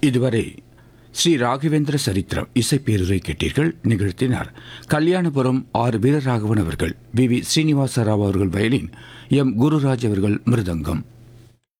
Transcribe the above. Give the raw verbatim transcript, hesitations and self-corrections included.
இதுவரை ஸ்ரீ ராகவேந்திர சரித்திரம் இசைப்பேருரை கேட்டீர்கள். நிகழ்த்தினார் கல்யாணபுரம் ஆர் வீரராகவன் அவர்கள். வி வி ஸ்ரீனிவாச ராவ் அவர்கள் வயலின், எம் குருராஜ் அவர்கள் மிருதங்கம்.